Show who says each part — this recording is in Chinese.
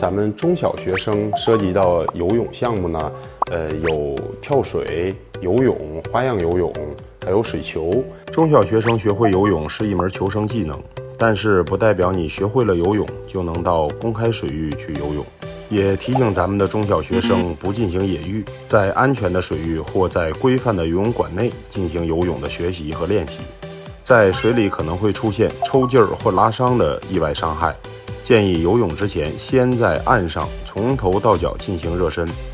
Speaker 1: 咱们中小学生涉及到游泳项目呢，有跳水、游泳、花样游泳，还有水球。
Speaker 2: 中小学生学会游泳是一门求生技能，但是不代表你学会了游泳就能到公开水域去游泳。也提醒咱们的中小学生不进行野浴，在安全的水域或在规范的游泳馆内进行游泳的学习和练习。在水里可能会出现抽筋儿或拉伤的意外伤害，建议游泳之前先在岸上从头到脚进行热身。